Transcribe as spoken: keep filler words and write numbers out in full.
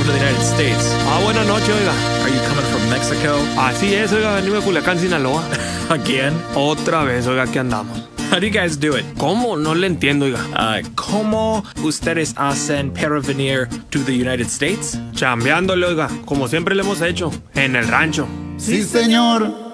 the United States. Ah, buenas noches, oiga. Are you coming from Mexico? Así es, oiga, venimos de Culiacán, Sinaloa. Again? Otra vez, oiga, aquí andamos. How do you guys do it? ¿Cómo? No le entiendo, oiga. Uh, ¿Cómo ustedes hacen para venir to the United States? Chambeándole, oiga, como siempre le hemos hecho, en el rancho. Sí, señor.